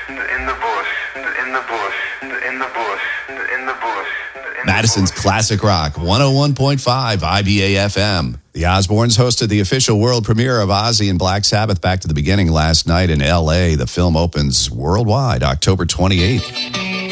Madison's Classic Rock, 101.5 IBA FM. The Osbournes hosted the official world premiere of Ozzy and Black Sabbath Back to the Beginning last night in L.A. The film opens worldwide October 28th.